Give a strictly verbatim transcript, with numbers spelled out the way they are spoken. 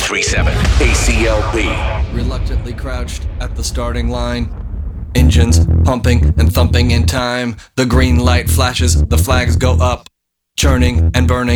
three seven A C L B. Reluctantly crouched at the starting line. Engines pumping and thumping in time. The green light flashes, the flags go up. Churning and burning.